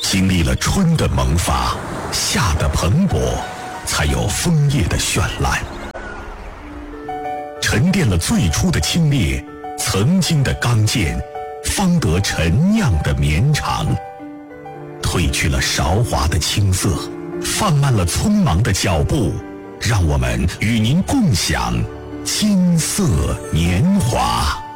经历了春的萌发，夏的蓬勃，才有枫叶的绚烂。沉淀了最初的清冽，曾经的刚健，方得陈酿的绵长。褪去了韶华的青涩，放慢了匆忙的脚步，让我们与您共享金色年华。